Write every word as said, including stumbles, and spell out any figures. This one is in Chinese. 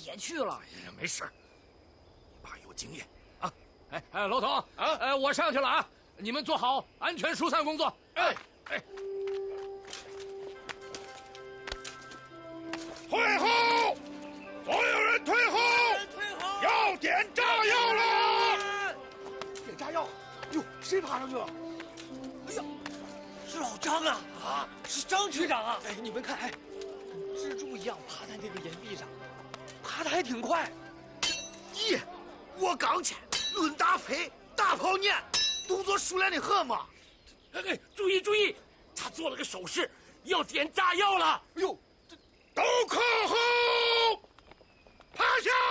铁去了。 哎呀，没事，你爸有经验啊。 哎哎，楼头啊， 哎，我上去了啊，你们做好安全疏散工作。 哎哎，退后！所有人退后！ 退后！ 要点炸药了！ 点炸药！哟，谁爬上去了？ 哎呀，是老张啊！啊，是张局长啊！ 哎，你们看，哎，蜘蛛一样爬在那个岩壁上，爬得还挺快。 咦，我刚去，论打飞，大炮撵，动作熟练的很嘛。 哎哎，注意注意，他做了个手势，要点炸药了。 哎呦， 都靠后，趴下！